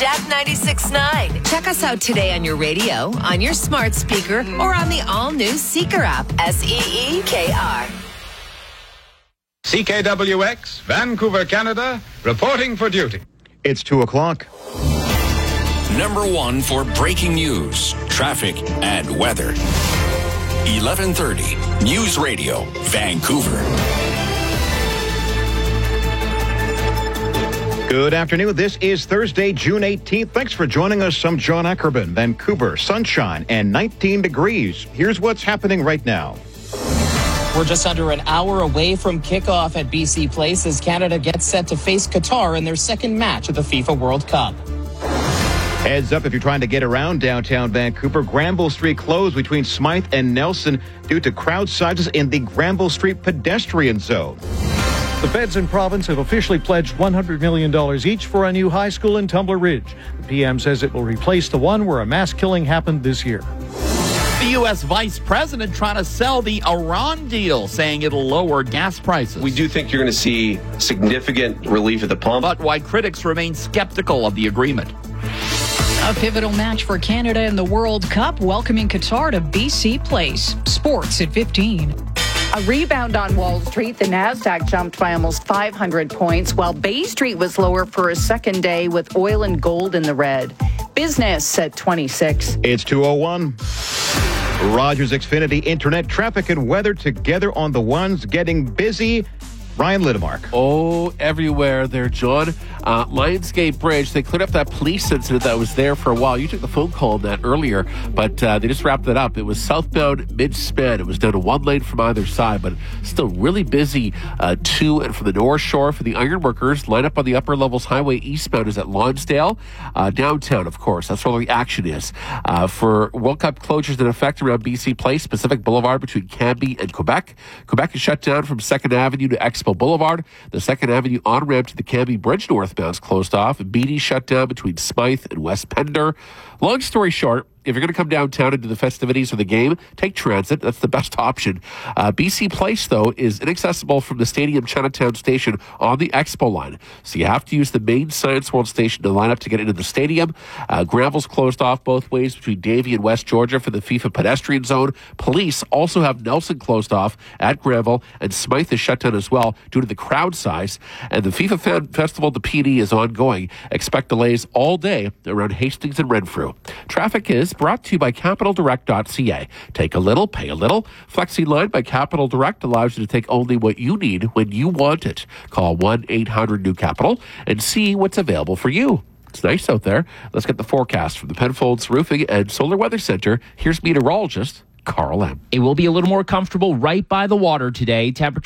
Jack 96.9. Check us out today on your radio, on your smart speaker, or on the all-new Seeker app. SEEKR. CKWX, Vancouver, Canada, reporting for duty. It's 2 o'clock. Number one for breaking news, traffic, and weather. 1130 News Radio, Vancouver. Good afternoon. This is Thursday, June 18th. Thanks for joining us. I'm John Ackerman. Vancouver, sunshine and 19 degrees. Here's what's happening right now. We're just under an hour away from kickoff at BC Place as Canada gets set to face Qatar in their second match of the FIFA World Cup. Heads up if you're trying to get around downtown Vancouver. Granville Street closed between Smythe and Nelson due to crowd sizes in the Granville Street pedestrian zone. The feds and province have officially pledged $100 million each for a new high school in Tumbler Ridge. The PM says it will replace the one where a mass killing happened this year. The U.S. Vice President trying to sell the Iran deal, saying it'll lower gas prices. We do think you're going to see significant relief at the pump. But why critics remain skeptical of the agreement. A pivotal match for Canada in the World Cup, welcoming Qatar to BC Place. Sports at 15. A rebound on Wall Street. The Nasdaq jumped by almost 500 points, while Bay Street was lower for a second day with oil and gold in the red. Business at 26. It's 2:01. Rogers Xfinity Internet, traffic and weather together on the ones getting busy. Ryan Lidemark. Oh, everywhere there, John. Lionsgate Bridge, they cleared up that police incident that was there for a while. You took the phone call on that earlier, but they just wrapped that up. It was southbound mid-span. It was down to one lane from either side, but still really busy to and from the North Shore for the ironworkers. Line up on the upper levels highway eastbound is at Lonsdale. Downtown, of course. That's where all the action is. For World Cup closures in effect around BC Place, Pacific Boulevard between Cambie and Quebec. Quebec is shut down from 2nd Avenue to Expo Boulevard. The 2nd Avenue on-ramp to the Cambie Bridge northbound is closed off. Beatty shut down between Smythe and West Pender. Long story short, if you're going to come downtown and do the festivities or the game, take transit. That's the best option. BC Place, though, is inaccessible from the Stadium Chinatown station on the Expo line. So you have to use the main Science World station to line up to get into the stadium. Granville's closed off both ways between Davie and West Georgia for the FIFA pedestrian zone. Police also have Nelson closed off at Granville, and Smythe is shut down as well due to the crowd size. And the FIFA Fan Festival at the PD is ongoing. Expect delays all day around Hastings and Renfrew. Traffic is brought to you by CapitalDirect.ca. Take a little, pay a little. FlexiLine by Capital Direct allows you to take only what you need when you want it. Call 1-800-NEW-CAPITAL and see what's available for you. It's nice out there. Let's get the forecast from the Penfolds Roofing and Solar Weather Center. Here's meteorologist Carl M. It will be a little more comfortable right by the water today. Temperature